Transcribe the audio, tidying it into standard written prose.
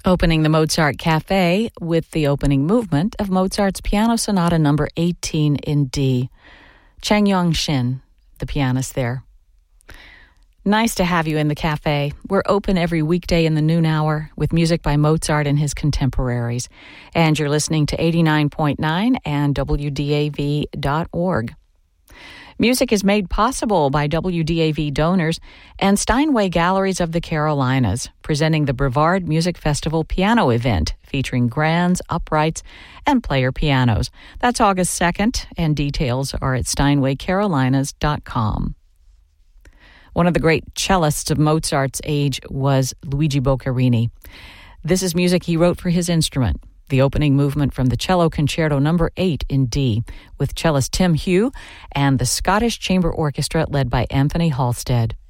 Opening the Mozart Cafe with the opening movement of Mozart's Piano Sonata No. 18 in D. Chang Yong-shin, the pianist there. Nice to have you in the cafe. We're open every weekday in the noon hour with music by Mozart and his contemporaries. And you're listening to 89.9 and WDAV.org. Music is made possible by WDAV donors and Steinway Galleries of the Carolinas, presenting the Brevard Music Festival piano event featuring grands, uprights, and player pianos. That's August 2nd, and details are at steinwaycarolinas.com. One of the great cellists of Mozart's age was Luigi Boccherini. This is music he wrote for his instrument. The opening movement from the Cello Concerto No. 8 in D, with cellist Tim Hugh and the Scottish Chamber Orchestra led by Anthony Halstead.